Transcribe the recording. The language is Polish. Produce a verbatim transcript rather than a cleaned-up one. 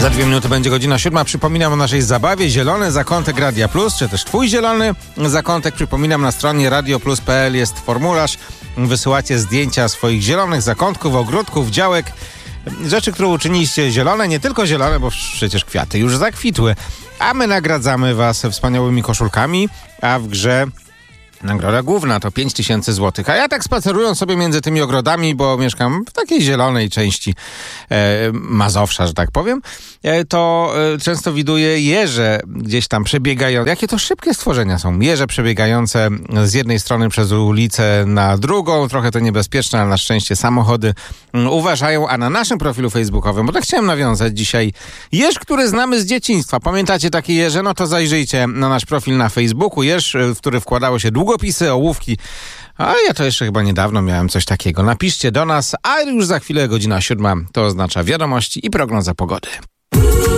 Za dwie minuty będzie godzina siódma. Przypominam o naszej zabawie. Zielony zakątek Radia Plus, czy też twój zielony zakątek. Przypominam, na stronie radio plus kropka p l jest formularz. Wysyłacie zdjęcia swoich zielonych zakątków, ogródków, działek. Rzeczy, które uczyniliście zielone, nie tylko zielone, bo przecież kwiaty już zakwitły. A my nagradzamy was wspaniałymi koszulkami, a w grze nagroda główna to pięć tysięcy złotych. A ja tak spacerując sobie między tymi ogrodami, bo mieszkam w takiej zielonej części e, Mazowsza, że tak powiem, e, to e, często widuję jeże gdzieś tam przebiegają. Jakie to szybkie stworzenia są. Jeże przebiegające z jednej strony przez ulicę na drugą. Trochę to niebezpieczne, ale na szczęście samochody m, uważają. A na naszym profilu facebookowym, bo tak chciałem nawiązać dzisiaj, jeż, który znamy z dzieciństwa. Pamiętacie takie jeże? No to zajrzyjcie na nasz profil na Facebooku. Jeż, w który wkładało się długopisy, ołówki. A ja to jeszcze chyba niedawno miałem coś takiego. Napiszcie do nas, a już za chwilę godzina siódma to oznacza wiadomości i prognoza pogody.